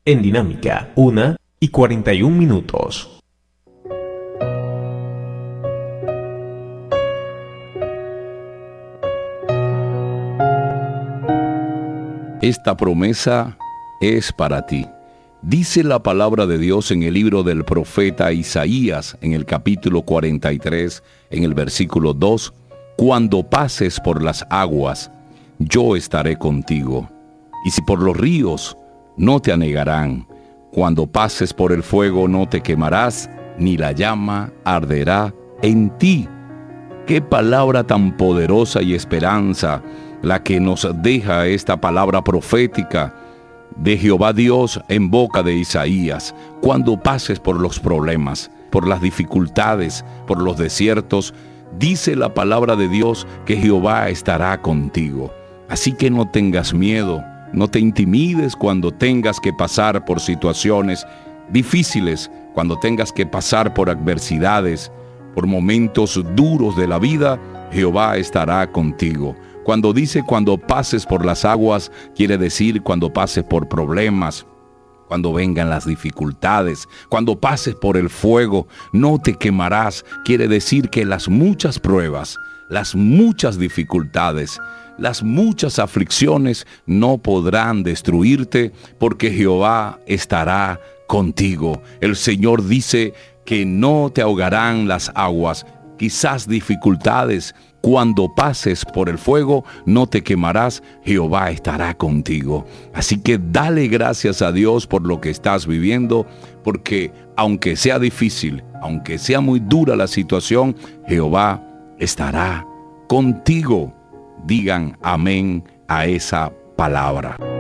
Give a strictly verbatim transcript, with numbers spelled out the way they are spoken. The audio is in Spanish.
En Dinámica, una y cuarenta y un minutos. Esta promesa es para ti. Dice la palabra de Dios en el libro del profeta Isaías, en el capítulo cuarenta y tres, en el versículo dos, cuando pases por las aguas, yo estaré contigo. Y si por los ríos, no te anegarán. Cuando pases por el fuego, no te quemarás, ni la llama arderá en ti. Qué palabra tan poderosa y esperanza la que nos deja esta palabra profética de Jehová Dios en boca de Isaías. Cuando pases por los problemas, por las dificultades, por los desiertos, dice la palabra de Dios que Jehová estará contigo. Así que no tengas miedo, no te intimides cuando tengas que pasar por situaciones difíciles, cuando tengas que pasar por adversidades, por momentos duros de la vida. Jehová estará contigo. Cuando dice cuando pases por las aguas, quiere decir cuando pases por problemas, cuando vengan las dificultades, cuando pases por el fuego, no te quemarás. Quiere decir que las muchas pruebas, las muchas dificultades, las muchas aflicciones no podrán destruirte, porque Jehová estará contigo. El Señor dice que no te ahogarán las aguas. Quizás dificultades, cuando pases por el fuego, no te quemarás, Jehová estará contigo. Así que dale gracias a Dios por lo que estás viviendo, porque aunque sea difícil, aunque sea muy dura la situación, Jehová estará contigo. Digan amén a esa palabra.